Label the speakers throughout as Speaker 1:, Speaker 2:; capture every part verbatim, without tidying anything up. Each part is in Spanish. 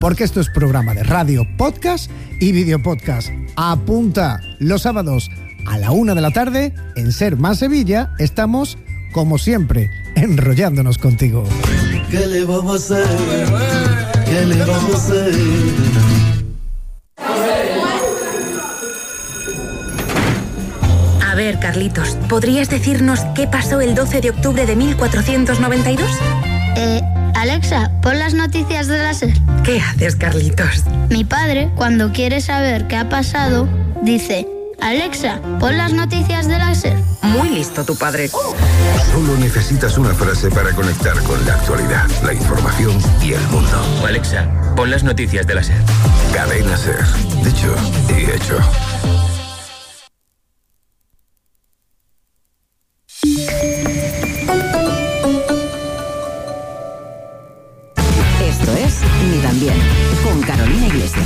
Speaker 1: porque esto es programa de radio, podcast y videopodcast. Apunta, los sábados a la una de la tarde, en Ser Más Sevilla, estamos, como siempre, enrollándonos contigo.
Speaker 2: ¿Qué le vamos a hacer? ¿Qué le vamos a hacer?
Speaker 3: A ver, Carlitos, ¿podrías decirnos qué pasó el doce de octubre de mil cuatrocientos noventa y dos?
Speaker 4: Eh, Alexa, pon las noticias de la SER.
Speaker 3: ¿Qué haces, Carlitos?
Speaker 4: Mi padre, cuando quiere saber qué ha pasado, dice: Alexa, pon las noticias de la SER.
Speaker 3: Muy listo tu padre.
Speaker 5: Solo necesitas una frase para conectar con la actualidad, la información y el mundo.
Speaker 6: Alexa, pon las noticias de la SER.
Speaker 5: Cadena SER. Dicho y hecho.
Speaker 7: Esto es Ni tan bien, con Carolina Iglesias.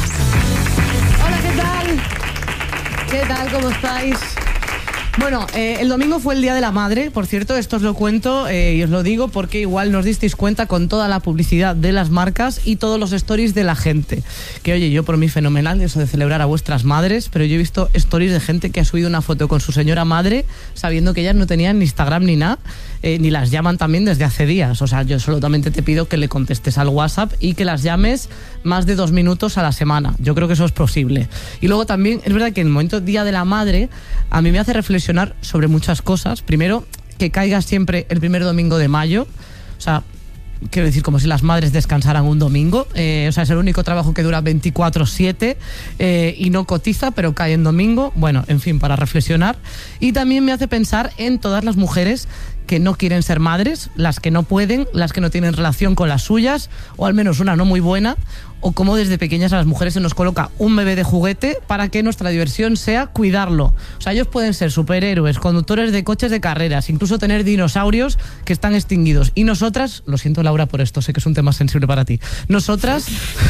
Speaker 8: Hola, ¿qué tal? ¿Qué tal? ¿Cómo estáis? Bueno, eh, el domingo fue el Día de la Madre, por cierto, esto os lo cuento eh, y os lo digo porque igual no os disteis cuenta con toda la publicidad de las marcas y todos los stories de la gente. Que oye, yo por mí fenomenal eso de celebrar a vuestras madres, pero yo he visto stories de gente que ha subido una foto con su señora madre sabiendo que ellas no tenían ni Instagram ni nada, eh, ni las llaman también desde hace días. O sea, yo solamente te pido que le contestes al WhatsApp y que las llames más de dos minutos a la semana. Yo creo que eso es posible. Y luego también, es verdad que en el momento Día de la Madre, a mí me hace reflexionar sobre muchas cosas. Primero, que caiga siempre el primer domingo de mayo. O sea, quiero decir, como si las madres descansaran un domingo. Eh, o sea, es el único trabajo que dura veinticuatro siete eh, y no cotiza, pero cae en domingo. Bueno, en fin, para reflexionar. Y también me hace pensar en todas las mujeres que no quieren ser madres, las que no pueden, las que no tienen relación con las suyas, o al menos una no muy buena, o como desde pequeñas a las mujeres se nos coloca un bebé de juguete para que nuestra diversión sea cuidarlo. O sea, ellos pueden ser superhéroes, conductores de coches de carreras, incluso tener dinosaurios que están extinguidos. Y nosotras, lo siento Laura por esto, sé que es un tema sensible para ti, nosotras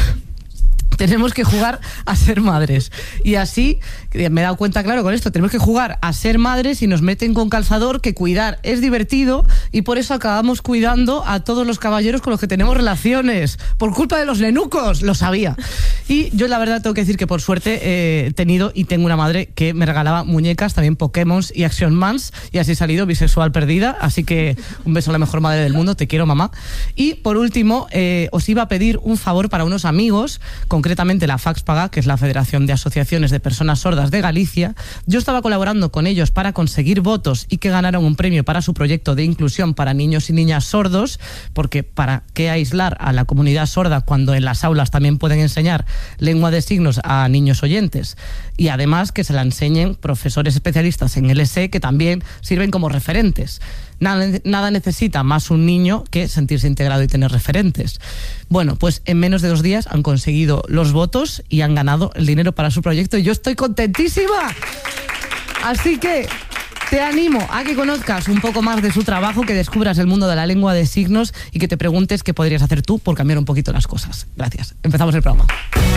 Speaker 8: tenemos que jugar a ser madres. Y así, me he dado cuenta, claro, con esto, tenemos que jugar a ser madres y nos meten con calzador que cuidar es divertido y por eso acabamos cuidando a todos los caballeros con los que tenemos relaciones. Por culpa de los nenucos, lo sabía. Y yo la verdad tengo que decir que por suerte eh, he tenido y tengo una madre que me regalaba muñecas, también Pokémon y Action Mans, y así he salido bisexual perdida. Así que un beso a la mejor madre del mundo, te quiero, mamá. Y por último, eh, os iba a pedir un favor para unos amigos, con concretamente la FAXPAGA, que es la Federación de Asociaciones de Personas Sordas de Galicia. Yo estaba colaborando con ellos para conseguir votos y que ganaran un premio para su proyecto de inclusión para niños y niñas sordos, porque ¿para qué aislar a la comunidad sorda cuando en las aulas también pueden enseñar lengua de signos a niños oyentes? Y además que se la enseñen profesores especialistas en L S E que también sirven como referentes. Nada, nada necesita más un niño que sentirse integrado y tener referentes. Bueno, pues en menos de dos días han conseguido los votos y han ganado el dinero para su proyecto y yo estoy contentísima. Así que te animo a que conozcas un poco más de su trabajo, que descubras el mundo de la lengua de signos y que te preguntes qué podrías hacer tú por cambiar un poquito las cosas. Gracias. Empezamos el programa.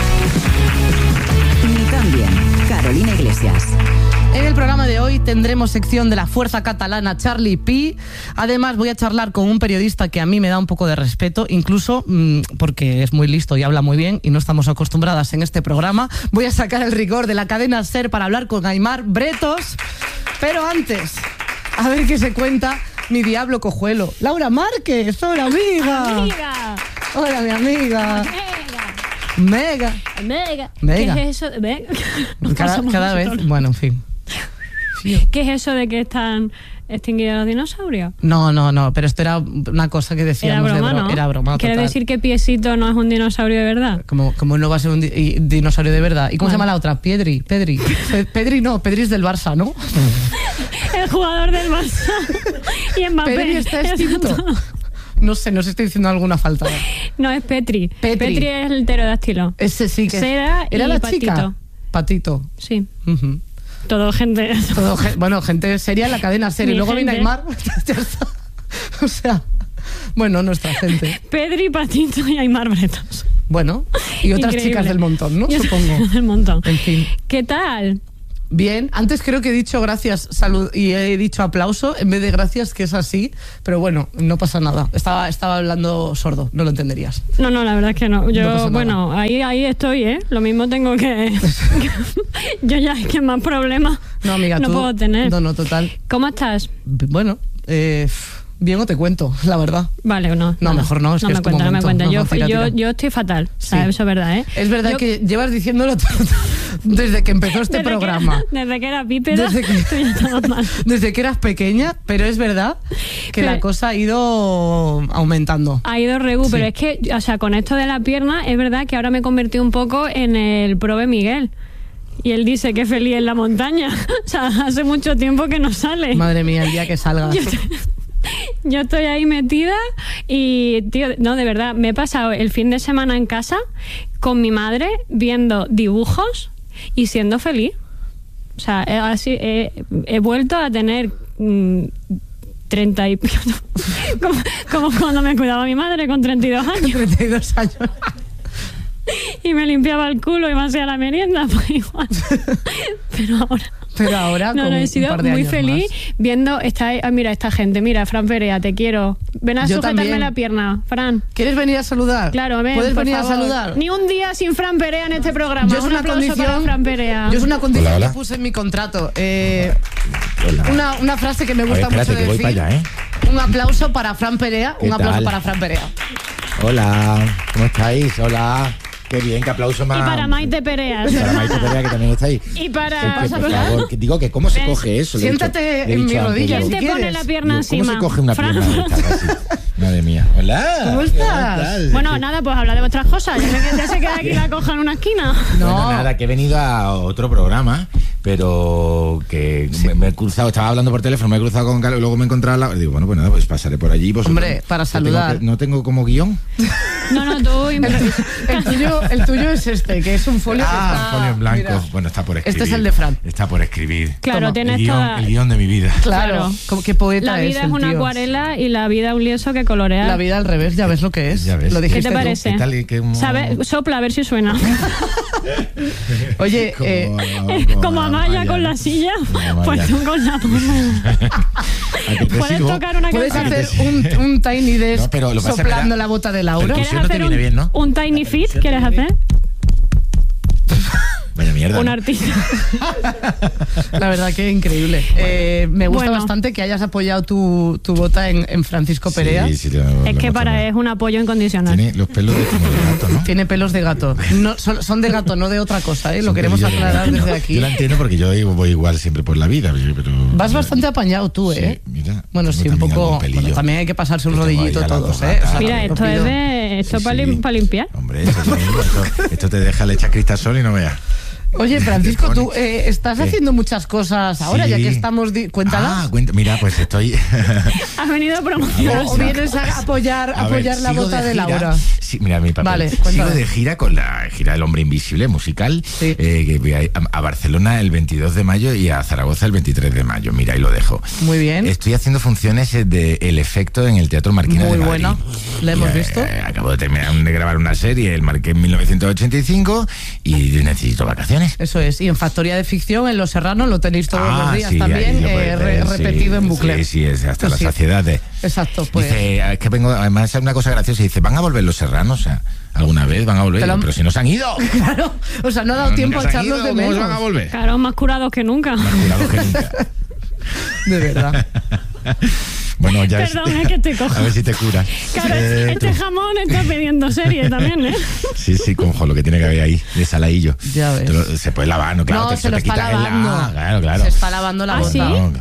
Speaker 7: Ni tan bien, Carolina Iglesias.
Speaker 8: En el programa de hoy tendremos sección de la fuerza catalana Charlie Pi. Además voy a charlar con un periodista que a mí me da un poco de respeto, incluso mmm, porque es muy listo y habla muy bien y no estamos acostumbradas en este programa. Voy a sacar el rigor de la cadena SER para hablar con Aimar Bretos. Pero antes, a ver qué se cuenta mi diablo cojuelo. Laura Márquez, hola amiga.
Speaker 9: Amiga.
Speaker 8: Hola mi amiga.
Speaker 9: Mega.
Speaker 8: Mega.
Speaker 9: Mega.
Speaker 8: Mega.
Speaker 9: ¿Qué es eso? de Mega?
Speaker 8: Cada, cada vez, bueno, en fin.
Speaker 9: ¿Qué es eso de que están extinguidos los dinosaurios?
Speaker 8: No, no, no, pero esto era una cosa que decíamos.
Speaker 9: Era broma,
Speaker 8: de bro-
Speaker 9: ¿no?
Speaker 8: Era broma,
Speaker 9: ¿Quiere
Speaker 8: total.
Speaker 9: decir que Piesito no es un dinosaurio de verdad?
Speaker 8: Como, como no va a ser un di- y- dinosaurio de verdad. ¿Y cómo
Speaker 9: Bueno.
Speaker 8: se llama la otra? Piedri, Pedri. Pe- Pedri no, Pedri es del Barça, ¿no?
Speaker 9: El jugador del Barça. Y Mbappé.
Speaker 8: Pedri está extinto. No sé, no sé si estoy diciendo alguna falta.
Speaker 9: No, es Petri.
Speaker 8: Petri.
Speaker 9: Petri es el pterodáctilo.
Speaker 8: Ese sí que
Speaker 9: Cera
Speaker 8: era
Speaker 9: y
Speaker 8: la
Speaker 9: Patito.
Speaker 8: chica. Patito.
Speaker 9: Sí.
Speaker 8: Uh-huh.
Speaker 9: Todo gente.
Speaker 8: Todo gen- bueno, gente seria en la cadena seria. Y
Speaker 9: Mi
Speaker 8: luego viene
Speaker 9: gente.
Speaker 8: Aimar. Ya está. O sea, bueno, nuestra gente.
Speaker 9: Pedri, Patito y Aimar Bretos.
Speaker 8: Bueno, y otras
Speaker 9: Increíble.
Speaker 8: chicas del montón, ¿no?
Speaker 9: Y otras
Speaker 8: Supongo.
Speaker 9: chicas del montón.
Speaker 8: En fin.
Speaker 9: ¿Qué tal?
Speaker 8: Bien, antes creo que he dicho gracias salud y he dicho aplauso en vez de gracias, que es así, pero bueno, no pasa nada. Estaba, estaba hablando sordo, no lo entenderías.
Speaker 9: No, no, la verdad es que no. Yo,
Speaker 8: No
Speaker 9: bueno, ahí, ahí estoy, ¿eh? Lo mismo tengo que... Yo ya es que más problemas
Speaker 8: no, amiga,
Speaker 9: no
Speaker 8: tú,
Speaker 9: puedo tener.
Speaker 8: No, no, total.
Speaker 9: ¿Cómo estás?
Speaker 8: Bueno, eh, bien o te cuento, la verdad.
Speaker 9: Vale, o no.
Speaker 8: No, mejor no, es
Speaker 9: no
Speaker 8: que
Speaker 9: me
Speaker 8: es tu
Speaker 9: cuenta, no me
Speaker 8: momento.
Speaker 9: cuenta.
Speaker 8: No,
Speaker 9: Yo,
Speaker 8: no, tira,
Speaker 9: yo,
Speaker 8: tira.
Speaker 9: yo estoy fatal, ¿sabes?
Speaker 8: Sí.
Speaker 9: Eso es verdad, ¿eh?
Speaker 8: Es verdad
Speaker 9: Yo-
Speaker 8: que llevas diciéndolo todo, desde que empezó este
Speaker 9: desde
Speaker 8: programa.
Speaker 9: Que era, desde que era bípeda,
Speaker 8: Desde que-
Speaker 9: tú ya estabas mal.
Speaker 8: Desde que eras pequeña, pero es verdad que
Speaker 9: Pero-
Speaker 8: la cosa ha ido aumentando.
Speaker 9: Ha ido regu,
Speaker 8: Sí.
Speaker 9: pero es que, o sea, con esto de la pierna, es verdad que ahora me he convertido un poco en el prove Miguel. Y él dice que feliz en la montaña. O sea, hace mucho tiempo que no sale.
Speaker 8: Madre mía, el día que salgas.
Speaker 9: Yo, yo estoy ahí metida y, tío, no, de verdad, me he pasado el fin de semana en casa con mi madre viendo dibujos y siendo feliz. O sea, he, así, he, he vuelto a tener mm, treinta y... como, como cuando me cuidaba mi madre con treinta y dos años.
Speaker 8: treinta y dos años.
Speaker 9: Y me limpiaba el culo y me hacía la merienda, pues igual. Pero ahora...
Speaker 8: Pero ahora
Speaker 9: No,
Speaker 8: con
Speaker 9: no, he
Speaker 8: un
Speaker 9: sido
Speaker 8: par de
Speaker 9: muy
Speaker 8: años
Speaker 9: feliz
Speaker 8: más.
Speaker 9: viendo esta, ah, mira esta gente, mira, Fran Perea, te quiero. Ven a
Speaker 8: Yo
Speaker 9: sujetarme
Speaker 8: también.
Speaker 9: la pierna, Fran.
Speaker 8: ¿Quieres venir a saludar?
Speaker 9: Claro, ven,
Speaker 8: ¿Puedes
Speaker 9: por
Speaker 8: venir
Speaker 9: favor.
Speaker 8: a saludar?
Speaker 9: Ni un día sin Fran Perea en este programa.
Speaker 8: Yo es
Speaker 9: un
Speaker 8: una
Speaker 9: aplauso
Speaker 8: condición,
Speaker 9: para Fran Perea.
Speaker 8: yo es una condición
Speaker 10: Hola, hola.
Speaker 8: que puse en mi contrato. Eh,
Speaker 10: Hola.
Speaker 8: una, una frase que me gusta
Speaker 10: A ver, espérate,
Speaker 8: mucho
Speaker 10: que voy
Speaker 8: decir.
Speaker 10: para allá, ¿eh?
Speaker 8: Un aplauso para Fran Perea.
Speaker 10: ¿Qué
Speaker 8: Un aplauso
Speaker 10: tal?
Speaker 8: para Fran Perea.
Speaker 10: Hola, ¿cómo estáis? Hola. Qué bien, qué aplauso más.
Speaker 9: Y para Maite Perea.
Speaker 10: Para Maite Perea, que también está ahí.
Speaker 9: Y para...
Speaker 10: Que, por favor, que digo que cómo se
Speaker 9: Ven,
Speaker 10: coge eso. Le he
Speaker 8: siéntate
Speaker 10: dicho- le he
Speaker 8: en
Speaker 10: dicho
Speaker 8: mi
Speaker 10: antes,
Speaker 8: rodilla,
Speaker 10: digo,
Speaker 9: ¿Quién
Speaker 8: si
Speaker 9: te pone
Speaker 8: quieres.
Speaker 9: la pierna
Speaker 10: digo, ¿cómo
Speaker 9: encima?
Speaker 10: se coge una
Speaker 9: Fran.
Speaker 10: pierna de estas así? Madre mía. Hola.
Speaker 8: ¿Cómo
Speaker 10: ¿qué
Speaker 8: estás?
Speaker 10: tal?
Speaker 9: Bueno, nada, pues habla de vuestras cosas. Ya se, ya se queda aquí la coja en una esquina.
Speaker 8: No.
Speaker 10: Bueno, nada, que he venido a otro programa, pero que me, me he cruzado, estaba hablando por teléfono, me he cruzado con Carlos y luego me he encontrado al lado. Digo, bueno, pues nada, pues pasaré por allí. Vosotros,
Speaker 8: Hombre, para
Speaker 10: ¿no tengo
Speaker 8: saludar.
Speaker 10: que- no tengo como guión.
Speaker 9: No, no, tú...
Speaker 8: El, el tuyo, el tuyo es este, que es un folio que
Speaker 10: Ah,
Speaker 8: está...
Speaker 10: folio en blanco.
Speaker 8: mira.
Speaker 10: Bueno, está por escribir.
Speaker 8: Este es el de Fran.
Speaker 10: Está por escribir.
Speaker 9: Claro,
Speaker 8: Toma,
Speaker 9: tienes
Speaker 10: el guión,
Speaker 9: toda...
Speaker 10: el guión de mi vida.
Speaker 8: Claro,
Speaker 9: Claro.
Speaker 8: como qué poeta
Speaker 9: La vida es,
Speaker 8: el
Speaker 9: una
Speaker 8: tío.
Speaker 9: acuarela y la vida un lienzo que colorea.
Speaker 8: La vida al revés, ya ves lo que es.
Speaker 10: Ya ves.
Speaker 8: Lo
Speaker 10: ¿Qué
Speaker 9: ¿Qué
Speaker 8: dijiste
Speaker 9: te
Speaker 8: tú.
Speaker 9: parece?
Speaker 10: ¿Qué tal y qué-
Speaker 9: ¿Sabes? Sopla a ver si suena.
Speaker 8: Oye,
Speaker 10: Como-
Speaker 8: eh,
Speaker 10: como
Speaker 9: Como Amaya con la
Speaker 10: ¿no?
Speaker 9: silla,
Speaker 10: Como Amaya.
Speaker 9: pues tú con la
Speaker 10: ¿A que te
Speaker 9: Puedes
Speaker 10: sigo?
Speaker 9: tocar una
Speaker 8: ¿puedes
Speaker 9: canción.
Speaker 8: hacer un, un tiny desk
Speaker 10: No, pero lo que pasa es que
Speaker 8: soplando
Speaker 10: me da-
Speaker 8: la bota de Laura?
Speaker 10: Percusión.
Speaker 9: ¿Quieres
Speaker 10: no te
Speaker 9: hacer
Speaker 10: viene
Speaker 9: un,
Speaker 10: bien, ¿no?
Speaker 9: un tiny fit? ¿Quieres hacer?
Speaker 10: Vaya mierda.
Speaker 9: Un
Speaker 10: ¿no?
Speaker 9: artista.
Speaker 8: La verdad que increíble. Eh, me gusta
Speaker 9: Bueno.
Speaker 8: bastante que hayas apoyado tu, tu bota en, en Francisco Perea.
Speaker 10: Sí, sí, lo-
Speaker 9: Es
Speaker 10: lo
Speaker 9: que
Speaker 10: hemos
Speaker 9: para
Speaker 10: tomado.
Speaker 9: es un apoyo incondicional.
Speaker 10: Tiene los pelos de, como de gato, ¿no?
Speaker 8: Tiene pelos de gato. No, son, son de gato, no de otra cosa, ¿eh? Lo
Speaker 10: Son
Speaker 8: queremos
Speaker 10: pelillos de
Speaker 8: aclarar
Speaker 10: gato.
Speaker 8: desde
Speaker 10: No,
Speaker 8: aquí.
Speaker 10: Yo la entiendo porque yo voy igual siempre por la vida, pero...
Speaker 8: Vas bastante apañado tú, ¿eh?
Speaker 10: Sí, mira,
Speaker 8: bueno,
Speaker 10: tengo
Speaker 8: sí, un
Speaker 10: también
Speaker 8: poco.
Speaker 10: algún pelillo.
Speaker 8: Bueno, también hay que pasarse un
Speaker 10: Yo tengo
Speaker 8: rodillito
Speaker 10: ahí a las
Speaker 8: todos,
Speaker 10: dos
Speaker 8: ¿eh? O sea,
Speaker 10: gatas.
Speaker 9: Mira,
Speaker 8: lo
Speaker 9: esto
Speaker 8: pido.
Speaker 9: es de esto
Speaker 10: Sí,
Speaker 9: para
Speaker 10: sí.
Speaker 9: limpiar.
Speaker 10: Hombre, esto, es lo mismo, esto, esto te deja, le echas cristasol y no veas.
Speaker 8: Oye, Francisco,
Speaker 10: Te
Speaker 8: tú
Speaker 10: pone-
Speaker 8: eh, estás
Speaker 10: ¿Qué?
Speaker 8: haciendo muchas cosas ahora,
Speaker 10: Sí.
Speaker 8: ya que estamos. Di- Cuéntalas.
Speaker 10: Ah, cuenta, mira, pues estoy...
Speaker 9: Has venido a
Speaker 8: o,
Speaker 9: promocionar.
Speaker 8: o vienes a apoyar,
Speaker 10: A ver,
Speaker 8: apoyar la
Speaker 10: sigo
Speaker 8: bota de,
Speaker 10: gira.
Speaker 8: Laura.
Speaker 10: Sí, mira mi papel.
Speaker 8: Vale,
Speaker 10: sigo
Speaker 8: cuéntame.
Speaker 10: de gira con la gira del Hombre Invisible musical,
Speaker 8: Sí.
Speaker 10: eh, que voy a, a Barcelona el veintidós de mayo y a Zaragoza el veintitrés de mayo. Mira, ahí lo dejo.
Speaker 8: Muy bien.
Speaker 10: Estoy haciendo funciones eh, de El Efecto en el Teatro Marquina
Speaker 8: Muy
Speaker 10: de Madrid.
Speaker 8: buena. La hemos
Speaker 10: Y, eh,
Speaker 8: visto.
Speaker 10: acabo de terminar de grabar una serie, El Marqués en mil novecientos ochenta y cinco, y necesito vacaciones.
Speaker 8: Eso es. Y en Factoría de Ficción, en Los Serranos, lo tenéis todos
Speaker 10: Ah,
Speaker 8: los días
Speaker 10: sí, ahí
Speaker 8: también,
Speaker 10: lo
Speaker 8: eh,
Speaker 10: podéis
Speaker 8: re-
Speaker 10: ver, sí,
Speaker 8: repetido en bucle.
Speaker 10: Sí, sí, es hasta
Speaker 8: Pues
Speaker 10: la
Speaker 8: sí.
Speaker 10: saciedad de...
Speaker 8: Exacto, pues.
Speaker 10: Dice, es que vengo, además es una cosa graciosa, dice, ¿van a volver los Serranos? O sea, ¿alguna vez van a volver?
Speaker 8: Te lo han-
Speaker 10: Pero si no se han ido.
Speaker 8: Claro, o sea, no ha dado
Speaker 10: No,
Speaker 8: tiempo
Speaker 10: nunca
Speaker 8: a
Speaker 10: se han
Speaker 8: echarlos
Speaker 10: ido,
Speaker 8: de
Speaker 10: ¿cómo
Speaker 8: menos.
Speaker 10: se van a volver?
Speaker 9: Claro, más curados que nunca.
Speaker 10: Más curados que nunca.
Speaker 8: De verdad.
Speaker 10: Bueno, ya
Speaker 9: Perdón, es que te cojo.
Speaker 10: A ver si te curas.
Speaker 9: Claro,
Speaker 10: Eh,
Speaker 9: este
Speaker 10: tú-
Speaker 9: jamón está pidiendo serie también, ¿eh?
Speaker 10: Sí, sí, conjo, lo que tiene que haber ahí, de saladillo.
Speaker 8: Ya ves.
Speaker 10: Te lo- se puede lavar, ¿no? Claro,
Speaker 8: no,
Speaker 10: te,
Speaker 8: se
Speaker 10: eso
Speaker 8: lo
Speaker 10: te
Speaker 8: está
Speaker 10: quitas el
Speaker 8: lavando.
Speaker 10: ah, claro, claro.
Speaker 8: Se está lavando la
Speaker 9: ¿Ah,
Speaker 8: bota.
Speaker 9: sí?
Speaker 10: No,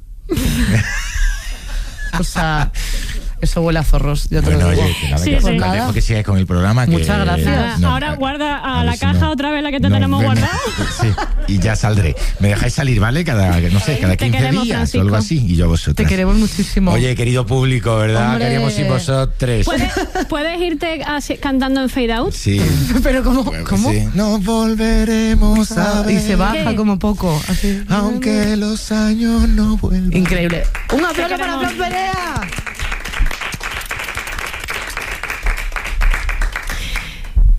Speaker 8: O sea, eso huele a zorros, ya te
Speaker 10: bueno,
Speaker 8: lo digo.
Speaker 10: oye, que nada,
Speaker 9: Sí,
Speaker 10: que
Speaker 9: sí.
Speaker 10: os
Speaker 8: Nada.
Speaker 10: dejo que sigáis con el programa. que-
Speaker 8: Muchas gracias.
Speaker 9: Nada,
Speaker 10: no,
Speaker 9: ahora
Speaker 10: a-
Speaker 9: guarda a,
Speaker 10: a
Speaker 9: la
Speaker 10: ver si
Speaker 9: caja
Speaker 10: no-
Speaker 9: otra vez la que te
Speaker 10: no,
Speaker 9: tenemos
Speaker 10: ven-
Speaker 9: guardada.
Speaker 10: Sí, y ya saldré. Me dejáis salir, ¿vale? Cada, no sé, cada
Speaker 9: Te
Speaker 10: quince
Speaker 9: queremos,
Speaker 10: días
Speaker 9: Francisco.
Speaker 10: o algo así. Y yo a vosotros.
Speaker 8: Te queremos muchísimo.
Speaker 10: Oye, querido público, ¿verdad?
Speaker 8: Hombre.
Speaker 10: Queríamos ir vosotros.
Speaker 9: ¿Puedes, puedes irte así, cantando en fade out?
Speaker 10: Sí.
Speaker 8: Pero ¿cómo?
Speaker 10: Pues
Speaker 8: ¿Cómo?
Speaker 10: sí. Nos volveremos a ver.
Speaker 8: Y se baja
Speaker 9: ¿Qué?
Speaker 8: como poco. Así.
Speaker 10: Aunque los años no vuelvan.
Speaker 8: Increíble. Un aplauso para
Speaker 9: queremos.
Speaker 8: Fran Perea.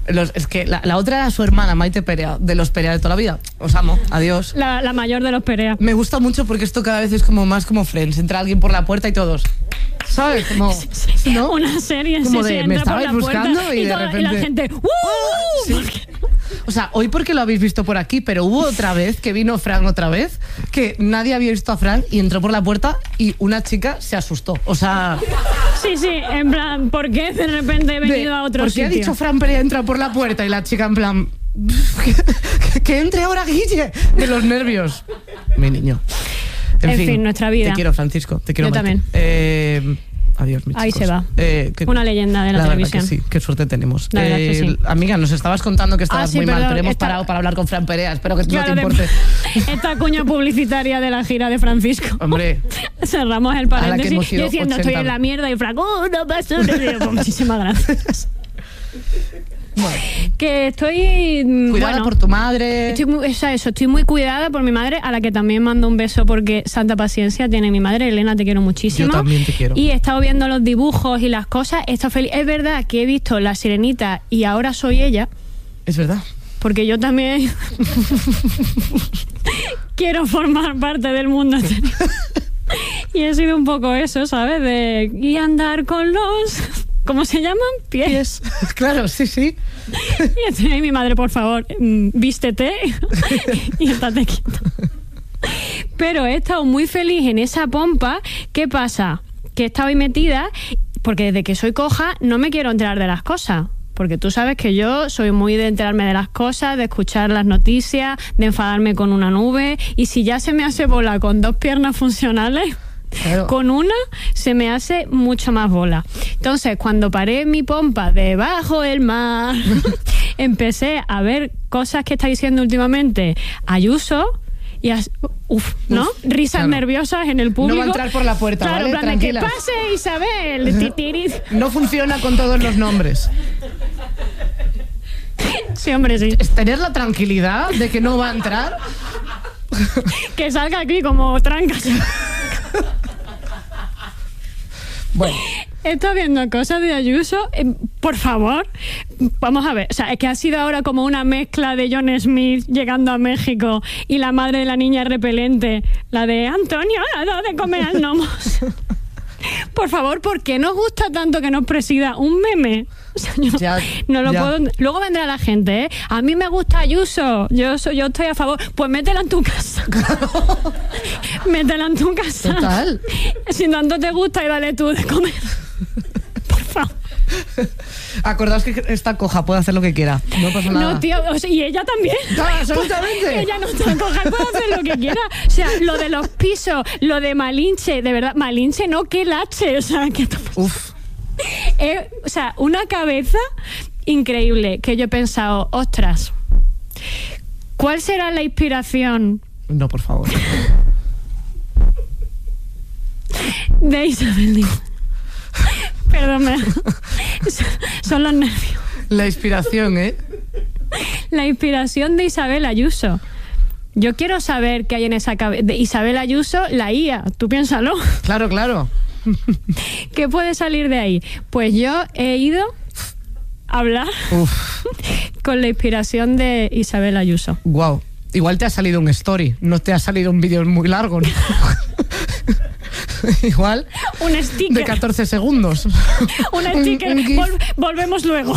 Speaker 8: Los, es que la, la otra era su hermana, Maite Perea, de los Perea de toda la vida. Os amo, adiós.
Speaker 9: La, la mayor de los Perea.
Speaker 8: Me gusta mucho porque esto cada vez es como más como Friends. Entra alguien por la puerta y todos, ¿sabes? Como,
Speaker 9: sí, sí.
Speaker 8: ¿no?
Speaker 9: Una serie,
Speaker 8: como
Speaker 9: sí,
Speaker 8: de,
Speaker 9: sí,
Speaker 8: me
Speaker 9: entra por
Speaker 8: estabais
Speaker 9: la
Speaker 8: buscando
Speaker 9: puerta
Speaker 8: y,
Speaker 9: y,
Speaker 8: de
Speaker 9: toda,
Speaker 8: repente...
Speaker 9: y la gente... ¡Uh!
Speaker 8: Sí. O sea, hoy porque lo habéis visto por aquí, pero hubo otra vez que vino Fran otra vez, que nadie había visto a Fran y entró por la puerta y una chica se asustó. O sea...
Speaker 9: Sí, sí, en plan, ¿por qué de repente he venido
Speaker 8: de,
Speaker 9: a otro
Speaker 8: ¿por
Speaker 9: sitio?
Speaker 8: ¿Por qué ha dicho Fran Perea entra por la puerta y la chica en plan... que, que entre ahora Guille, de los nervios. Mi niño. En,
Speaker 9: en
Speaker 8: fin,
Speaker 9: fin, nuestra vida.
Speaker 8: Te quiero, Francisco, te quiero.
Speaker 9: Yo
Speaker 8: Maite.
Speaker 9: también.
Speaker 8: Eh, adiós, mis
Speaker 9: Ahí
Speaker 8: chicos.
Speaker 9: se va.
Speaker 8: Eh, que,
Speaker 9: Una leyenda de la,
Speaker 8: la
Speaker 9: televisión.
Speaker 8: Verdad que sí, qué suerte tenemos.
Speaker 9: La verdad que sí.
Speaker 8: Amiga, nos estabas contando que estabas
Speaker 9: Ah, sí,
Speaker 8: muy
Speaker 9: perdón,
Speaker 8: mal, pero hemos
Speaker 9: esta-
Speaker 8: parado para hablar con Fran Perea. Espero que
Speaker 9: Claro,
Speaker 8: no te
Speaker 9: de-
Speaker 8: importe.
Speaker 9: esta cuña publicitaria de la gira de Francisco.
Speaker 8: Hombre.
Speaker 9: Cerramos el
Speaker 8: A la que
Speaker 9: paréntesis
Speaker 8: hemos ido
Speaker 9: diciendo
Speaker 8: ochenta.
Speaker 9: estoy en la mierda y Franco, oh, no pasó. Y digo, pues, muchísimas gracias.
Speaker 8: Bueno.
Speaker 9: Que estoy... mm,
Speaker 8: Cuidada
Speaker 9: bueno,
Speaker 8: por tu madre.
Speaker 9: Estoy muy, o sea, eso, estoy muy cuidada por mi madre, a la que también mando un beso porque santa paciencia tiene mi madre. Elena, te quiero muchísimo.
Speaker 8: Yo también te quiero.
Speaker 9: Y he estado viendo los dibujos y las cosas. He estado feliz. Es verdad que he visto La Sirenita y ahora soy ella.
Speaker 8: Es verdad.
Speaker 9: Porque yo también quiero formar parte del mundo exterior. Y he sido un poco eso, ¿sabes? De y andar con los... ¿Cómo se llaman? Pies.
Speaker 8: Pies. Claro, sí, sí.
Speaker 9: Y estoy ahí, mi madre, por favor, mm, vístete y estate quieta. Pero he estado muy feliz en esa pompa. ¿Qué pasa? Que he estado ahí metida porque desde que soy coja no me quiero enterar de las cosas. Porque tú sabes que yo soy muy de enterarme de las cosas, de escuchar las noticias, de enfadarme con una nube. Y si ya se me hace bola con dos piernas funcionales...
Speaker 8: Claro.
Speaker 9: Con una se me hace mucho más bola. Entonces, cuando paré mi pompa debajo del mar, empecé a ver cosas que está diciendo últimamente Ayuso y as- uf, ¿no?
Speaker 8: Uf,
Speaker 9: Risas
Speaker 8: claro.
Speaker 9: nerviosas en el público.
Speaker 8: No va a entrar por la puerta,
Speaker 9: claro,
Speaker 8: ¿vale?
Speaker 9: en plan de que
Speaker 8: Tranquilas.
Speaker 9: pase Isabel. Titiris.
Speaker 8: No funciona con todos los nombres.
Speaker 9: Sí, hombre, sí.
Speaker 8: Es tener la tranquilidad de que no va a entrar.
Speaker 9: Que salga aquí como trancas.
Speaker 8: Bueno,
Speaker 9: He estado viendo cosas de Ayuso. Eh, por favor, vamos a ver. O sea, es que ha sido ahora como una mezcla de John Smith llegando a México y la madre de la niña repelente, la de Antonio, ha dado de comer al gnomos. Por favor, ¿por qué nos gusta tanto que nos presida un meme? O sea, yo
Speaker 8: Ya,
Speaker 9: no lo
Speaker 8: ya.
Speaker 9: puedo. Luego vendrá la gente, ¿eh? A mí me gusta Ayuso. Yo soy, yo estoy a favor. Pues métela en tu casa. Métela en tu casa.
Speaker 8: Total.
Speaker 9: Si tanto te gusta y dale tú de comer. Por favor.
Speaker 8: acordaos que esta coja puede hacer lo que quiera. No pasa nada.
Speaker 9: No, tío, o sea, y ella también.
Speaker 8: Ah, absolutamente.
Speaker 9: Ella no está coja, puede hacer lo que quiera. O sea, lo de los pisos, lo de Malinche, de verdad, Malinche no, que lache. O sea, que
Speaker 8: Uf.
Speaker 9: Eh, o sea, una cabeza increíble que yo he pensado, ostras, ¿cuál será la inspiración
Speaker 8: No, por favor.
Speaker 9: de Isabel Díaz? Perdón, me- son los nervios.
Speaker 8: La inspiración, ¿eh?
Speaker 9: La inspiración de Isabel Ayuso. Yo quiero saber qué hay en esa cabeza. De Isabel Ayuso, la I A. Tú piénsalo.
Speaker 8: Claro, claro.
Speaker 9: ¿Qué puede salir de ahí? Pues yo he ido a hablar
Speaker 8: Uf.
Speaker 9: con la inspiración de Isabel Ayuso.
Speaker 8: Wow. Igual te ha salido un story, no te ha salido un vídeo muy largo, ¿no? Igual
Speaker 9: Un sticker.
Speaker 8: de catorce segundos.
Speaker 9: Un sticker.
Speaker 8: Un- un gif.
Speaker 9: Vol- volvemos luego.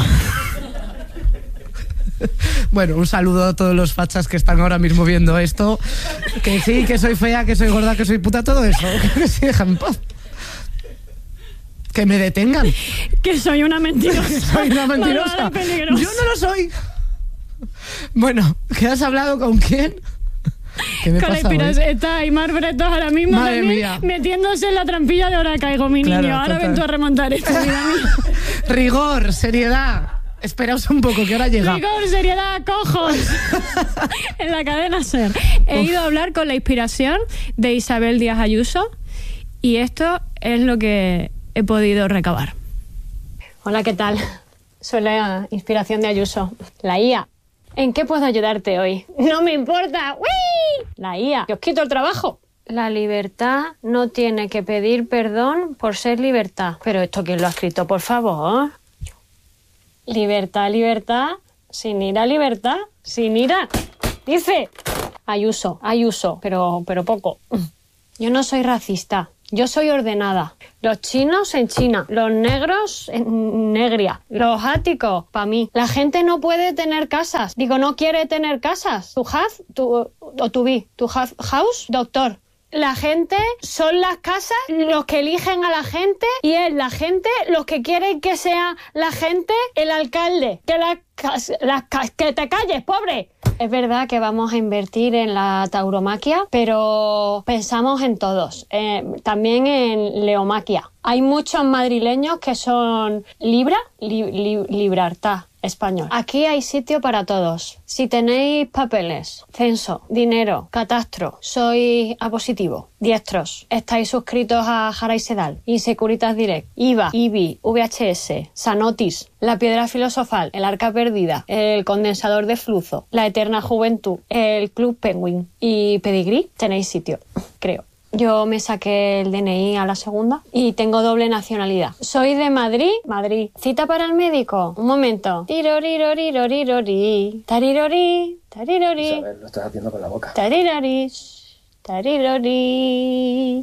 Speaker 8: Bueno, un saludo a todos los fachas que están ahora mismo viendo esto. Que sí, que soy fea, que soy gorda, que soy puta, todo eso. Que sí, déjame en paz. Que me detengan.
Speaker 9: Que soy una mentirosa.
Speaker 8: Soy una mentirosa.
Speaker 9: Malvada y peligrosa.
Speaker 8: Yo no lo soy. Bueno, ¿qué has hablado con quién? ¿Qué me
Speaker 9: Con la
Speaker 8: pasa hoy?
Speaker 9: inspiración. Está Aymar Bretos ahora mismo
Speaker 8: Madre
Speaker 9: también
Speaker 8: mía.
Speaker 9: metiéndose en la trampilla de ahora caigo, mi
Speaker 8: Claro,
Speaker 9: niño. Ahora
Speaker 8: total.
Speaker 9: ven tú a remontar esto, vida mía.
Speaker 8: Rigor, seriedad. Esperaos un poco, que ahora llega.
Speaker 9: Rigor, seriedad, cojos. En la cadena SER. He
Speaker 8: Uf.
Speaker 9: ido a hablar con la inspiración de Isabel Díaz Ayuso y esto es lo que he podido recabar. Hola, ¿qué tal? Soy la inspiración de Ayuso, la I A. ¿En qué puedo ayudarte hoy? No me importa. ¡Uy! La I A. Que os quito el trabajo. La libertad no tiene que pedir perdón por ser libertad. Pero esto, ¿quién lo ha escrito, por favor? Libertad, libertad, sin ira, libertad, sin ira. Dice Ayuso, Ayuso, pero, pero poco. Yo no soy racista, yo soy ordenada. Los chinos en China, los negros en Negria, los áticos, para mí. La gente no puede tener casas. Digo, no quiere tener casas. Tu have, tu, o tu be, tu have house, doctor. La gente son las casas los que eligen a la gente y es la gente los que quieren que sea la gente el alcalde. Que, la, la, que te calles, pobre. Es verdad que vamos a invertir en la tauromaquia, pero pensamos en todos. Eh, también en leomaquia. Hay muchos madrileños que son Libra, li, li, Libertad. Español. Aquí hay sitio para todos. Si tenéis papeles, censo, dinero, catastro, sois A positivo, diestros, estáis suscritos a Jara y Sedal, Insecuritas Direct, I V A, I B I, V H S, Sanotis, La Piedra Filosofal, El Arca Perdida, El Condensador de Flujo, La Eterna Juventud, el Club Penguin y Pedigrí, tenéis sitio, creo. Yo me saqué el D N I a la segunda y tengo doble nacionalidad. Soy de Madrid, Madrid. ¿Cita para el médico? Un momento. Tirorirorirorirorí. Tarirori, tarirori.
Speaker 11: A ver, lo estás haciendo con la boca.
Speaker 9: Tariraris. Tarirori.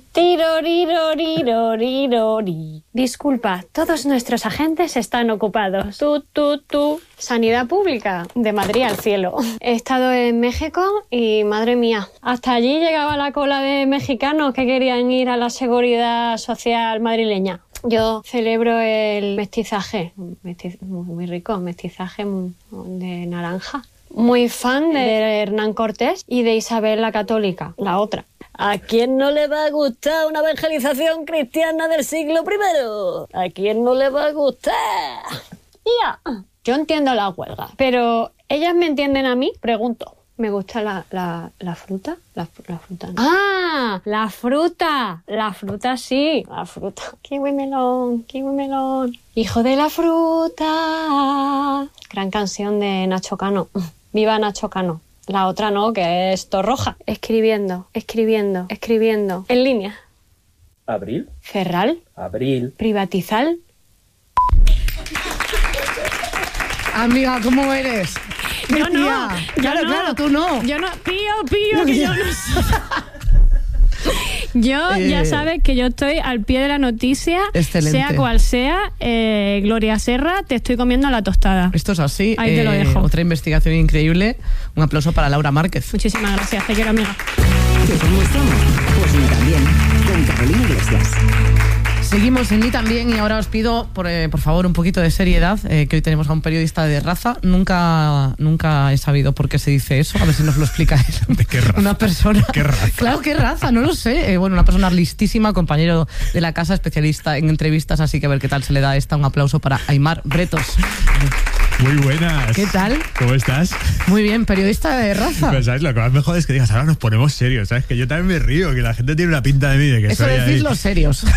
Speaker 9: Tirorirorirorirori. Disculpa, todos nuestros agentes están ocupados. Tú, tú, tú. Sanidad pública, de Madrid al cielo. He estado en México y, madre mía, hasta allí llegaba la cola de mexicanos que querían ir a la seguridad social madrileña. Yo celebro el mestizaje, mestiz- muy rico, mestizaje de naranja. Muy fan de Hernán Cortés y de Isabel la Católica, la otra. ¿A quién no le va a gustar una evangelización cristiana del siglo primero? ¿A quién no le va a gustar? Ya. Yo entiendo la huelga, pero ¿ellas me entienden a mí? Pregunto. ¿Me gusta la, la, la fruta? La, la fruta no. ¡Ah! La fruta. La fruta sí. La fruta. Kiwi melón, kiwi melón. Hijo de la fruta. Gran canción de Nacho Cano. Viva Nacho Cano. La otra no, que es Torroja. Escribiendo, escribiendo, escribiendo. En línea.
Speaker 11: ¿Abril?
Speaker 9: Ferral.
Speaker 11: Abril.
Speaker 9: Privatizar.
Speaker 8: Amiga, ¿cómo eres?
Speaker 9: Yo no, yo
Speaker 8: claro,
Speaker 9: no.
Speaker 8: claro, tú no.
Speaker 9: Yo no, pío, pío, que yo no sé. Yo, eh, ya sabes que yo estoy al pie de la noticia,
Speaker 8: excelente.
Speaker 9: Sea cual sea, eh, Gloria Serra, te estoy comiendo la tostada.
Speaker 8: Esto es así.
Speaker 9: Ahí
Speaker 8: eh,
Speaker 9: te lo dejo.
Speaker 8: Otra investigación increíble. Un aplauso para Laura Márquez.
Speaker 9: Muchísimas gracias, te quiero, amiga.
Speaker 7: ¿Qué cómo estamos? Pues ni también, con Carolina Iglesias.
Speaker 8: Seguimos en Ni También y ahora os pido, por, eh, por favor, un poquito de seriedad, eh, que hoy tenemos a un periodista de raza. Nunca nunca he sabido por qué se dice eso, a ver si nos lo explica él.
Speaker 12: ¿De qué raza?
Speaker 8: Una persona...
Speaker 12: ¿Qué raza?
Speaker 8: Claro, qué raza, no lo sé. Eh, bueno, una persona listísima, compañero de la casa, especialista en entrevistas, así que a ver qué tal se le da esta. Un aplauso para Aimar Bretos.
Speaker 12: Muy buenas.
Speaker 8: ¿Qué tal?
Speaker 12: ¿Cómo estás?
Speaker 8: Muy bien, periodista de raza.
Speaker 12: Pues, ¿sabes? Lo que más me jode es que digas, ahora nos ponemos serios, ¿sabes? Que yo también me río, que la gente tiene una pinta de mí de que
Speaker 8: Eso
Speaker 12: soy
Speaker 8: decís
Speaker 12: ahí.
Speaker 8: los serios.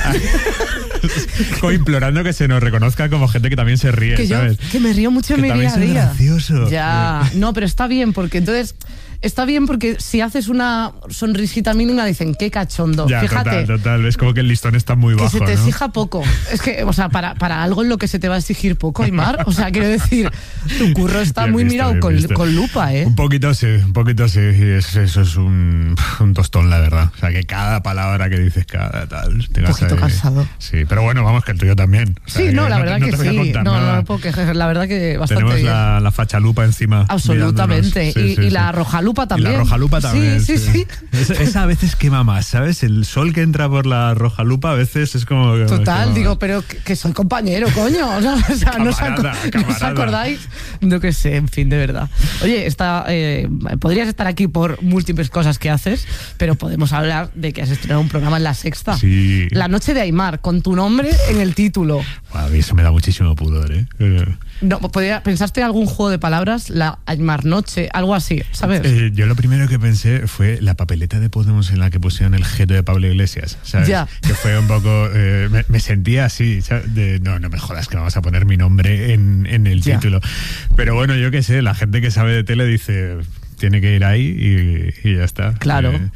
Speaker 12: Como implorando que se nos reconozca como gente que también se ríe,
Speaker 8: que
Speaker 12: ¿sabes?
Speaker 8: yo que me río mucho en
Speaker 12: que
Speaker 8: mi día a
Speaker 12: también soy
Speaker 8: día.
Speaker 12: gracioso.
Speaker 8: Ya, no, pero está bien porque entonces está bien porque si haces una sonrisita mínima dicen qué cachondo.
Speaker 12: Ya,
Speaker 8: Fíjate.
Speaker 12: total, total. Es como que el listón está muy
Speaker 8: Que
Speaker 12: bajo,
Speaker 8: se te
Speaker 12: ¿no?
Speaker 8: exija poco. Es que, o sea, para, para algo en lo que se te va a exigir poco, Aimar. O sea, quiero decir, tu curro está
Speaker 12: Bien
Speaker 8: muy
Speaker 12: visto,
Speaker 8: mirado
Speaker 12: bien
Speaker 8: con,
Speaker 12: visto.
Speaker 8: con lupa, ¿eh?
Speaker 12: Un poquito sí, un poquito sí. Y es- eso es un, un tostón, la verdad. O sea, que cada palabra que dices, cada tal... te
Speaker 8: Un
Speaker 12: vas
Speaker 8: poquito
Speaker 12: ahí.
Speaker 8: cansado.
Speaker 12: Sí, pero bueno, vamos, que el tuyo también. O sea,
Speaker 8: Sí,
Speaker 12: que
Speaker 8: no, la verdad
Speaker 12: te-
Speaker 8: que
Speaker 12: te voy a
Speaker 8: sí.
Speaker 12: contar
Speaker 8: No,
Speaker 12: nada.
Speaker 8: no, porque la verdad que bastante
Speaker 12: Tenemos
Speaker 8: bien.
Speaker 12: la, la fachalupa encima.
Speaker 8: Absolutamente.
Speaker 12: mirándonos. Sí,
Speaker 8: y
Speaker 12: sí,
Speaker 8: y
Speaker 12: sí.
Speaker 8: la rojalupa también.
Speaker 12: Y la rojalupa también.
Speaker 8: Sí, sí, sí.
Speaker 12: Esa, esa a veces quema más, ¿sabes? El sol que entra por la rojalupa a veces es como... que-
Speaker 8: Total,
Speaker 12: como-
Speaker 8: digo, pero que, que soy compañero, coño. ¿No? O sea, ¿no os, aco-
Speaker 12: Camarada,
Speaker 8: ¿no os
Speaker 12: camarada.
Speaker 8: acordáis? No que sé, en fin, de verdad. Oye, está, eh, podrías estar aquí por múltiples cosas que haces, pero podemos hablar de que has estrenado un programa en La Sexta.
Speaker 12: Sí.
Speaker 8: La Noche de Aimar, con tu nombre en el título.
Speaker 12: A mí eso me da muchísimo pudor, ¿eh? Eh,
Speaker 8: No, podría, ¿pensaste algún juego de palabras? La Aimar Noche, algo así, ¿sabes?
Speaker 12: Eh, yo lo primero que pensé fue la papeleta de Podemos en la que pusieron el jeto de Pablo Iglesias, ¿sabes?
Speaker 8: Ya.
Speaker 12: Que fue un poco... eh, me, me sentía así, ¿sabes? De, no, no me jodas que vamos a poner mi nombre en, en el
Speaker 8: Ya.
Speaker 12: título. Pero bueno, yo qué sé, la gente que sabe de tele dice... Tiene que ir ahí y, y ya está.
Speaker 8: Claro.
Speaker 12: Eh,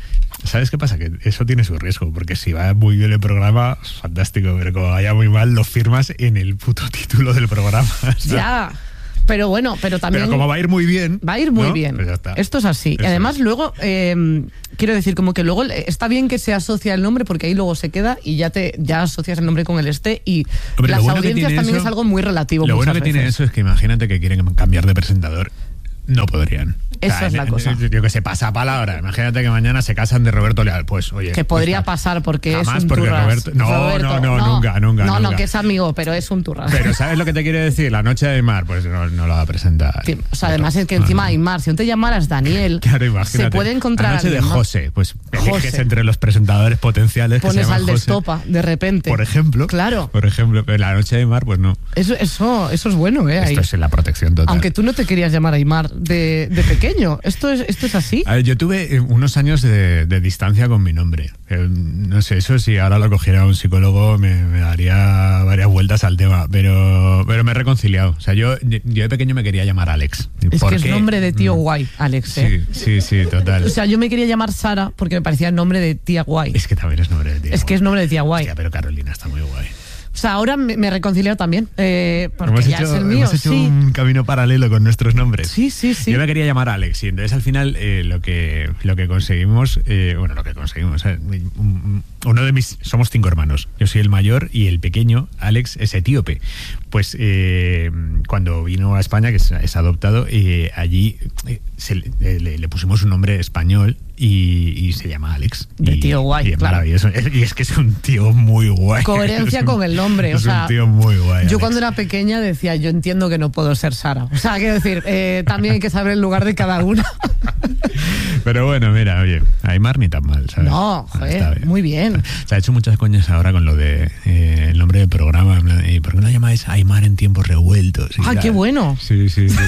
Speaker 12: ¿Sabes qué pasa? Que eso tiene su riesgo, porque si va muy bien el programa, fantástico, pero como vaya muy mal, lo firmas en el puto título del programa. ¿Sabes?
Speaker 8: Ya. Pero bueno, pero también...
Speaker 12: Pero como va a ir muy bien...
Speaker 8: Va a ir muy
Speaker 12: ¿no?
Speaker 8: bien.
Speaker 12: Pues ya está.
Speaker 8: Esto es así.
Speaker 12: Eso
Speaker 8: y además
Speaker 12: es.
Speaker 8: luego, eh, quiero decir, como que luego está bien que se asocia el nombre porque ahí luego se queda y ya te ya asocias el nombre con el este y
Speaker 12: Hombre,
Speaker 8: las
Speaker 12: lo bueno que
Speaker 8: audiencias
Speaker 12: tiene
Speaker 8: también
Speaker 12: eso-
Speaker 8: es algo muy relativo
Speaker 12: Lo bueno
Speaker 8: muchas
Speaker 12: que tiene
Speaker 8: veces.
Speaker 12: eso es que imagínate que quieren cambiar de presentador. No podrían.
Speaker 8: Esa es la cosa.
Speaker 12: Yo que sé, pasa palabra. Imagínate que mañana se casan de Roberto Leal. Pues, oye.
Speaker 8: Que podría pasar porque
Speaker 12: Jamás,
Speaker 8: es un
Speaker 12: porque
Speaker 8: turras.
Speaker 12: Roberto- no, no, no, nunca, nunca,
Speaker 8: No, no,
Speaker 12: nunca.
Speaker 8: que es amigo, pero es un turras.
Speaker 12: Pero ¿sabes lo que te quiere decir? La noche de Aymar, pues no, no la va a presentar.
Speaker 8: Sí, o sea, además es que encima Aymar, si no te llamaras Daniel,
Speaker 12: Claro, imagínate.
Speaker 8: se puede encontrar
Speaker 12: La noche de
Speaker 8: alguien más.
Speaker 12: José, pues eliges
Speaker 8: José.
Speaker 12: entre los presentadores potenciales que se
Speaker 8: Pones
Speaker 12: llaman
Speaker 8: al
Speaker 12: José,
Speaker 8: destopa de repente.
Speaker 12: por ejemplo.
Speaker 8: Claro.
Speaker 12: Por ejemplo, pero la noche de Aymar, pues no.
Speaker 8: Eso, eso, eso es bueno, ¿eh? Ahí.
Speaker 12: Esto es en la protección total.
Speaker 8: Aunque tú no te querías llamar Aymar de, de pequeño. Esto es, esto es así.
Speaker 12: A ver, yo tuve eh, unos años de, de distancia con mi nombre. Eh, no sé, eso si ahora lo cogiera un psicólogo me, me daría varias vueltas al tema, pero, pero me he reconciliado. O sea, yo, yo de pequeño me quería llamar Alex.
Speaker 8: Es
Speaker 12: ¿Por
Speaker 8: que es
Speaker 12: qué?
Speaker 8: nombre de tío guay, Alex. ¿eh?
Speaker 12: Sí, sí, sí, total.
Speaker 8: O sea, yo me quería llamar Sara porque me parecía el nombre de tía guay.
Speaker 12: Es que también es nombre de tía.
Speaker 8: Es que es nombre de tía guay.
Speaker 12: Hostia, pero Carolina está muy guay.
Speaker 8: O sea, ahora me, me he reconciliado también. Eh, porque
Speaker 12: Hemos
Speaker 8: ya
Speaker 12: hecho,
Speaker 8: es el mío.
Speaker 12: hemos hecho
Speaker 8: Sí.
Speaker 12: un camino paralelo con nuestros nombres.
Speaker 8: Sí, sí, sí.
Speaker 12: Yo me quería llamar Alex y entonces al final eh, lo que lo que conseguimos, eh, bueno, lo que conseguimos, eh, un- uno de mis, somos cinco hermanos. Yo soy el mayor y el pequeño, Alex, es etíope. Pues eh, cuando vino a España, que es, es adoptado, eh, allí eh, se le, le- le pusimos un nombre español y, y se llama Alex.
Speaker 8: De
Speaker 12: Y-
Speaker 8: tío guay,
Speaker 12: y es
Speaker 8: claro.
Speaker 12: maravilloso. Y es que es un tío muy guay.
Speaker 8: Coherencia
Speaker 12: Es un-
Speaker 8: con el nombre. O
Speaker 12: es
Speaker 8: sea,
Speaker 12: un tío muy guay.
Speaker 8: yo
Speaker 12: Alex.
Speaker 8: cuando era pequeña decía, yo entiendo que no puedo ser Sara. O sea, quiero decir, eh, también hay que saber el lugar de cada una.
Speaker 12: Pero bueno, mira, oye, Aymar ni tan mal, ¿sabes?
Speaker 8: No,
Speaker 12: Está
Speaker 8: joder,
Speaker 12: bien.
Speaker 8: muy bien.
Speaker 12: Se ha hecho muchas coñas ahora con lo de eh, el nombre del programa. en plan, ¿y ¿Por qué no llamáis Aymar en tiempos revueltos? Y
Speaker 8: Ah,
Speaker 12: tal.
Speaker 8: qué bueno.
Speaker 12: Sí, sí, sí.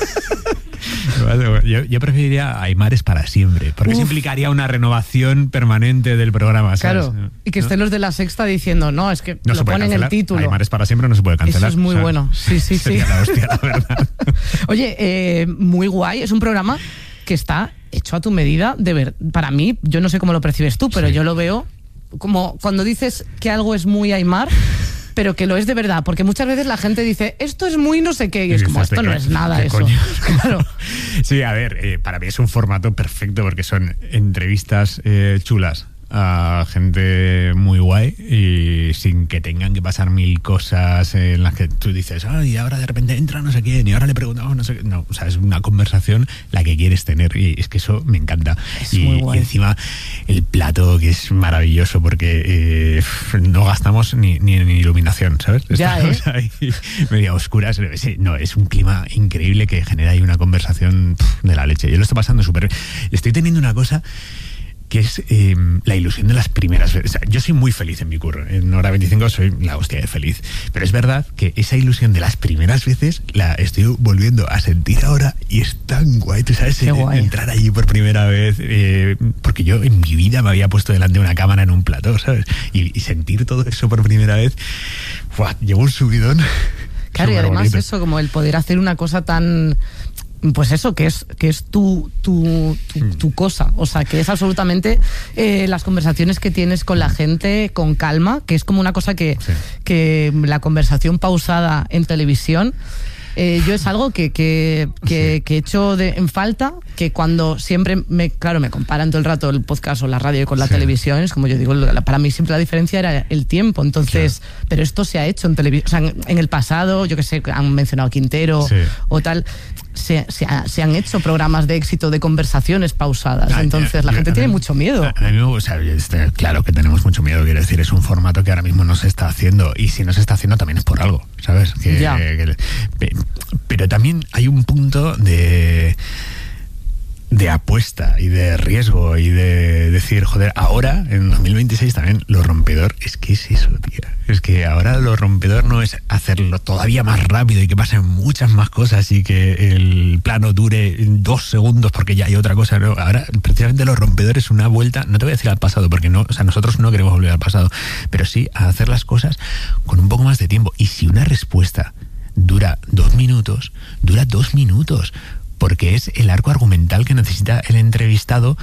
Speaker 12: yo, yo preferiría Aymares para siempre, porque eso
Speaker 8: Uf.
Speaker 12: implicaría una renovación permanente del programa, ¿sabes?
Speaker 8: Claro. Y que
Speaker 12: ¿No?
Speaker 8: estén los de la Sexta diciendo, no, es que
Speaker 12: No
Speaker 8: lo
Speaker 12: se puede
Speaker 8: ponen en el
Speaker 12: cancelar.
Speaker 8: título.
Speaker 12: Aymares para siempre no se puede cancelar.
Speaker 8: Eso es muy
Speaker 12: ¿sabes?
Speaker 8: bueno. Sí, sí, sí.
Speaker 12: Sería la hostia, la verdad.
Speaker 8: Oye, eh, muy guay. Es un programa que está hecho a tu medida. De ver, para mí, yo no sé cómo lo percibes tú, pero
Speaker 12: Sí.
Speaker 8: yo lo veo como cuando dices que algo es muy Aymar, pero que lo es de verdad. Porque muchas veces la gente dice, esto es muy no sé qué, y es
Speaker 12: Y
Speaker 8: como,
Speaker 12: dices,
Speaker 8: esto
Speaker 12: ¿de
Speaker 8: no
Speaker 12: qué-
Speaker 8: es nada
Speaker 12: qué
Speaker 8: eso.
Speaker 12: coño?
Speaker 8: Claro.
Speaker 12: Sí, a ver, eh, para mí es un formato perfecto porque son entrevistas eh, chulas a gente muy guay y sin que tengan que pasar mil cosas en las que tú dices, ay, y ahora de repente entra no sé quién y ahora le preguntamos no sé qué. No, o sea, es una conversación la que quieres tener y es que eso me encanta.
Speaker 8: Es
Speaker 12: y,
Speaker 8: muy guay.
Speaker 12: y encima el plato que es maravilloso porque eh, no gastamos ni, ni en iluminación, ¿sabes?
Speaker 8: Ya,
Speaker 12: Estamos ahí media oscuras. Sí, no, es un clima increíble que genera ahí una conversación pf, de la leche. Yo lo estoy pasando súper bien. Estoy teniendo una cosa que es eh, la ilusión de las primeras veces. O sea, yo soy muy feliz en mi curro. En Hora veinticinco soy la hostia de feliz. Pero es verdad que esa ilusión de las primeras veces la estoy volviendo a sentir ahora y es tan guay. Tú sabes,
Speaker 8: Qué guay.
Speaker 12: entrar allí por primera vez. Eh, porque yo en mi vida me había puesto delante de una cámara en un plató, ¿sabes? Y, y sentir todo eso por primera vez, ¡buah! Llevo un subidón.
Speaker 8: Claro, y
Speaker 12: Súper
Speaker 8: además
Speaker 12: bonito.
Speaker 8: eso, como el poder hacer una cosa tan... Pues eso, que es que es tu, tu, tu, tu cosa. O sea, que es absolutamente eh, las conversaciones que tienes con la gente con calma, que es como una cosa que,
Speaker 12: Sí.
Speaker 8: que la conversación pausada en televisión... Eh, yo es algo que, que, que, que he hecho de, en falta, que cuando siempre, me claro, me comparan todo el rato el podcast o la radio con la
Speaker 12: Sí.
Speaker 8: televisión, es como yo digo, la- para mí siempre la diferencia era el tiempo, entonces, pero esto se ha hecho en televisión, o sea, en, en el pasado, yo que sé, han mencionado Quintero
Speaker 12: Sí.
Speaker 8: o tal, se, se, ha- se han hecho programas de éxito de conversaciones pausadas,
Speaker 12: Ah,
Speaker 8: entonces la
Speaker 12: yo-
Speaker 8: gente
Speaker 12: a
Speaker 8: tiene
Speaker 12: mí-
Speaker 8: mucho miedo.
Speaker 12: A, a mí me gusta, este, claro que tenemos mucho miedo, quiero decir, es un formato que ahora mismo no se está haciendo y si no se está haciendo también es por algo, ¿sabes? Que,
Speaker 8: Ya.
Speaker 12: que- pe- pero también hay un punto de de apuesta y de riesgo y de decir, joder, ahora en dos mil veintiséis también lo rompedor es que es eso, tío. Es que ahora lo rompedor no es hacerlo todavía más rápido y que pasen muchas más cosas y que el plano dure dos segundos porque ya hay otra cosa, ¿no? Ahora precisamente lo rompedor es una vuelta, no te voy a decir al pasado porque no, o sea, nosotros no queremos volver al pasado, pero sí a hacer las cosas con un poco más de tiempo. Y si una respuesta dura dos minutos, dura dos minutos, porque es el arco argumental que necesita el entrevistado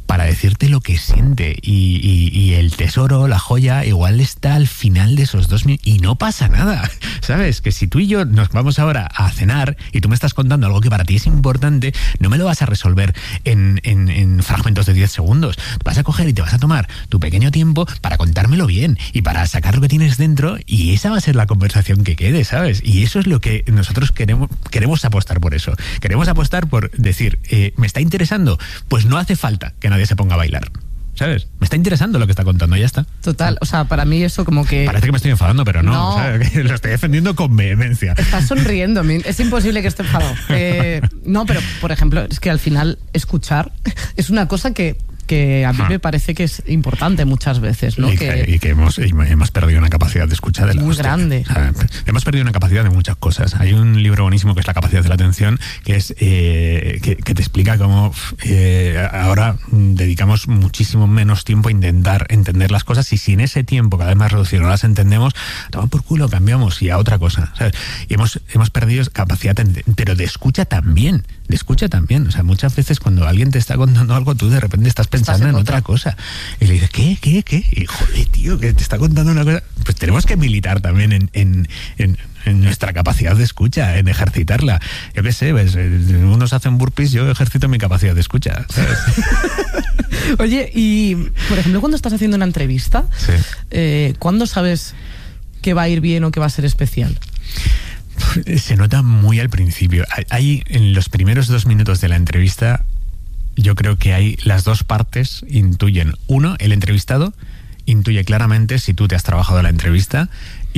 Speaker 12: para decirte lo que siente. Y, y, y el tesoro, la joya, igual está al final de esos dos minutos. Y no pasa nada, ¿sabes? Que si tú y yo nos vamos ahora a cenar y tú me estás contando algo que para ti es importante, no me lo vas a resolver en, en, en fragmentos de diez segundos. Vas a coger y te vas a tomar tu pequeño tiempo para contármelo bien y para sacar lo que tienes dentro, y esa va a ser la conversación que quede, ¿sabes? Y eso es lo que nosotros queremos, queremos apostar por eso. Queremos apostar por decir, eh, ¿me está interesando? Pues no hace falta que nadie se ponga a bailar, ¿sabes? Me está interesando lo que está contando, ya está.
Speaker 8: Total, o sea, para mí eso como que...
Speaker 12: Parece que me estoy enfadando, pero no,
Speaker 8: no.
Speaker 12: ¿sabes? Lo estoy defendiendo con vehemencia.
Speaker 8: Estás sonriendo, es imposible que esté enfadado. Eh, no, pero, por ejemplo, es que al final escuchar es una cosa que... que a mí me parece que es importante muchas veces, ¿no?
Speaker 12: Y
Speaker 8: que,
Speaker 12: que, y que hemos, hemos perdido una capacidad de escuchar de la
Speaker 8: muy
Speaker 12: hostia.
Speaker 8: grande.
Speaker 12: O sea, hemos perdido una capacidad de muchas cosas. Hay un libro buenísimo que es La capacidad de la atención, que es eh, que, que te explica cómo eh, ahora dedicamos muchísimo menos tiempo a intentar entender las cosas, y si en ese tiempo cada vez más reducido no las entendemos, toma por culo, cambiamos y a otra cosa, ¿sabes? Y hemos, hemos perdido capacidad, pero de escucha también, de escucha también. O sea, muchas veces cuando alguien te está contando algo, tú de repente estás pensando en otra cosa. Y le dices, ¿qué? ¿Qué? ¿Qué? Y joder, tío, que te está contando una cosa. Pues tenemos que militar también en, en, en, en nuestra capacidad de escucha, en ejercitarla. Yo qué sé, pues, unos hacen burpees, yo ejercito mi capacidad de escucha, ¿sabes?
Speaker 8: Oye, y por ejemplo, cuando estás haciendo una entrevista,
Speaker 12: sí.
Speaker 8: eh, ¿cuándo sabes que va a ir bien o que va a ser especial?
Speaker 12: Se nota muy al principio. Hay, en los primeros dos minutos de la entrevista, yo creo que hay las dos partes intuyen. Uno, el entrevistado intuye claramente si tú te has trabajado la entrevista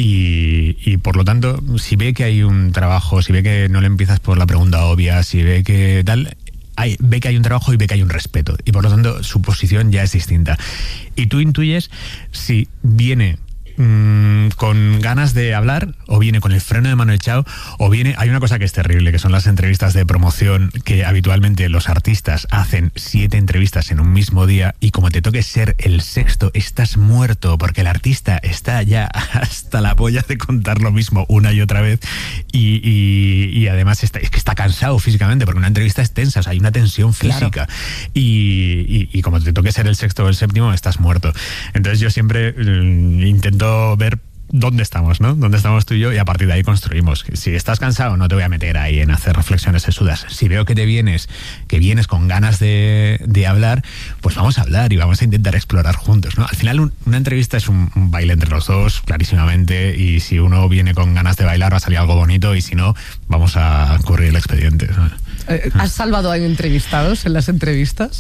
Speaker 12: y, y por lo tanto, si ve que hay un trabajo, si ve que no le empiezas por la pregunta obvia, si ve que tal, hay, ve que hay un trabajo y ve que hay un respeto. Y por lo tanto, su posición ya es distinta. Y tú intuyes si viene mmm, con ganas de hablar, o viene con el freno de mano echado, o viene... Hay una cosa que es terrible, que son las entrevistas de promoción, que habitualmente los artistas hacen siete entrevistas en un mismo día, y como te toque ser el sexto, estás muerto, porque el artista está ya hasta la polla de contar lo mismo una y otra vez, y, y, y además está, es que está cansado físicamente, porque una entrevista es tensa, o sea, hay una tensión física, claro. y, y, y como te toque ser el sexto o el séptimo, estás muerto. Entonces yo siempre mm, intento ver dónde estamos, ¿no? Dónde estamos tú y yo, y a partir de ahí construimos. Si estás cansado, no te voy a meter ahí en hacer reflexiones sesudas. Si veo que te vienes, que vienes con ganas de, de hablar, pues vamos a hablar y vamos a intentar explorar juntos, ¿no? Al final un, una entrevista es un, un baile entre los dos, clarísimamente, y si uno viene con ganas de bailar va a salir algo bonito, y si no, vamos a correr el expediente, ¿no?
Speaker 8: ¿Has salvado a entrevistados en las entrevistas?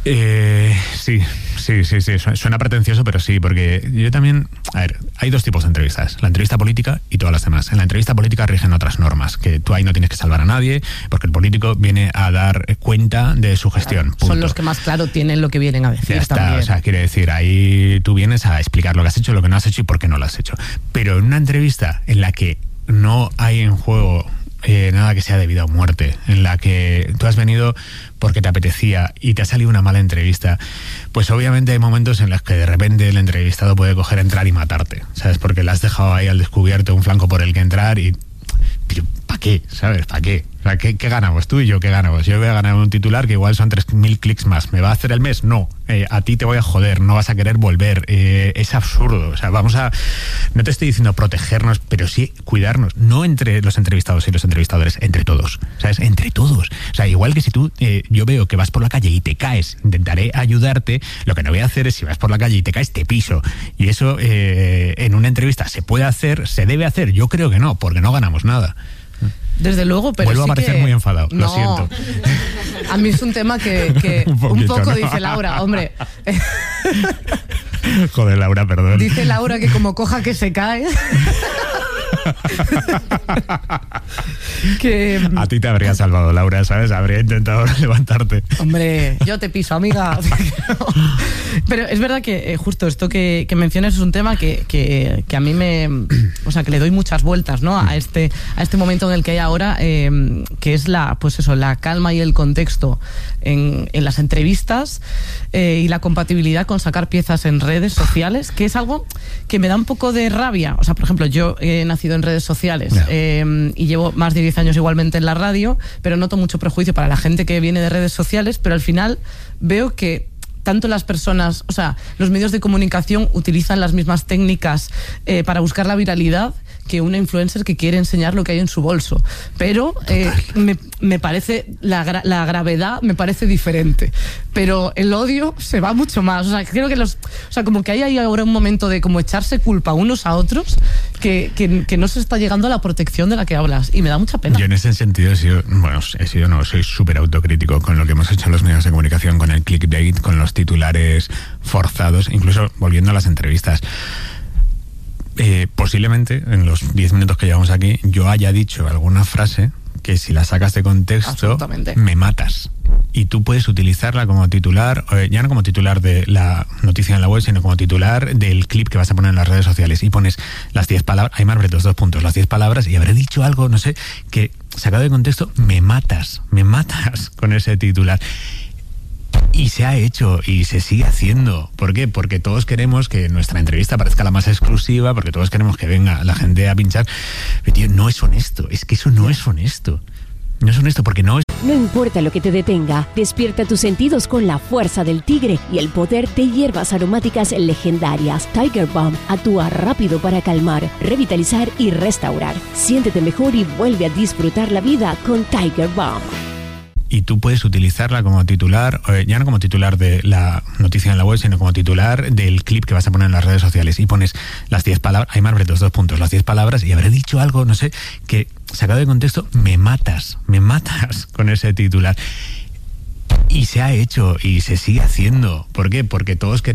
Speaker 12: Eh, sí, sí, sí, sí, suena pretencioso, pero sí, porque yo también, a ver, hay dos tipos de entrevistas, la entrevista política y todas las demás. En la entrevista política rigen otras normas, que tú ahí no tienes que salvar a nadie, porque el político viene a dar cuenta de su gestión.
Speaker 8: Claro, son los que más claro tienen lo que vienen a decir.
Speaker 12: Ya está,
Speaker 8: también.
Speaker 12: O sea, quiere decir, ahí tú vienes a explicar lo que has hecho, lo que no has hecho y por qué no lo has hecho. Pero en una entrevista en la que no hay en juego Eh, nada que sea de vida o muerte, en la que tú has venido porque te apetecía y te ha salido una mala entrevista, pues obviamente hay momentos en los que de repente el entrevistado puede coger, entrar y matarte, ¿sabes? Porque le has dejado ahí al descubierto un flanco por el que entrar y... Pero, ¿para qué? ¿Sabes? ¿Para qué? O sea, ¿qué, ¿Qué ganamos? Tú y yo, ¿qué ganamos? Yo voy a ganar un titular que igual son tres mil clics más. ¿Me va a hacer el mes? No. Eh, a ti te voy a joder, no vas a querer volver. Eh, es absurdo. O sea, vamos a... No te estoy diciendo protegernos, pero sí cuidarnos. No entre los entrevistados y los entrevistadores, entre todos. ¿Sabes? Entre todos. O sea, igual que si tú... Eh, yo veo que vas por la calle y te caes, intentaré ayudarte. Lo que no voy a hacer es, si vas por la calle y te caes, te piso. Y eso eh, en una entrevista se puede hacer, se debe hacer. Yo creo que no, porque no ganamos nada.
Speaker 8: Desde luego, pero
Speaker 12: vuelvo
Speaker 8: sí
Speaker 12: a parecer
Speaker 8: que...
Speaker 12: muy enfadado,
Speaker 8: no.
Speaker 12: lo siento.
Speaker 8: A mí es un tema que, que un, poquito, un poco, ¿no? Dice Laura, hombre.
Speaker 12: Joder, Laura, perdón.
Speaker 8: Dice Laura que como coja que se cae. Que
Speaker 12: a ti te habría salvado, Laura, ¿sabes? Habría intentado levantarte.
Speaker 8: Hombre, yo te piso, amiga. Pero es verdad que eh, justo esto que, que mencionas es un tema que, que, que a mí me... O sea, que le doy muchas vueltas, ¿no? A este, a este momento en el que hay ahora, eh, que es la, pues eso, la calma y el contexto en, en las entrevistas eh, y la compatibilidad con sacar piezas en redes sociales, que es algo que me da un poco de rabia. O sea, por ejemplo, yo he nacido en redes sociales yeah. eh, y llevo más de diez años igualmente en la radio, pero noto mucho prejuicio para la gente que viene de redes sociales, pero al final veo que tanto las personas, o sea, los medios de comunicación utilizan las mismas técnicas eh, para buscar la viralidad que una influencer que quiere enseñar lo que hay en su bolso. Pero eh, me, me parece, la, gra- la gravedad me parece diferente. Pero el odio se va mucho más. O sea, creo que los, o sea, como que hay ahí ahora un momento de como echarse culpa unos a otros que, que, que no se está llegando a la protección de la que hablas. Y me da mucha pena.
Speaker 12: Yo en ese sentido he sido, bueno, he sido, no, soy súper autocrítico con lo que hemos hecho en los medios de comunicación, con el clickbait, con los titulares forzados, incluso volviendo a las entrevistas. Eh, posiblemente en los diez minutos que llevamos aquí yo haya dicho alguna frase que si la sacas de contexto me matas, y tú puedes utilizarla como titular, eh, ya no como titular de la noticia en la web, sino como titular del clip que vas a poner en las redes sociales, y pones las diez palabras, Aimar Bretos, dos puntos, las diez palabras, y habré dicho algo, no sé, que sacado de contexto me matas, me matas con ese titular. Y se ha hecho y se sigue haciendo. ¿Por qué? Porque todos queremos que nuestra entrevista parezca la más exclusiva, porque todos queremos que venga la gente a pinchar. Pero tío, no es honesto, es que eso no es honesto. No es honesto porque no es...
Speaker 13: No importa lo que te detenga, despierta tus sentidos con la fuerza del tigre y el poder de hierbas aromáticas legendarias. Tiger Balm actúa rápido para calmar, revitalizar y restaurar. Siéntete mejor y vuelve a disfrutar la vida con Tiger Balm.
Speaker 12: Y tú puedes utilizarla como titular, eh, ya no como titular de la noticia en la web, sino como titular del clip que vas a poner en las redes sociales, y pones las diez palabras, Aimar Bretos, dos puntos, las diez palabras, y habré dicho algo, no sé, que sacado de contexto me matas, me matas con ese titular. Y se ha hecho y se sigue haciendo. ¿Por qué? Porque todos queremos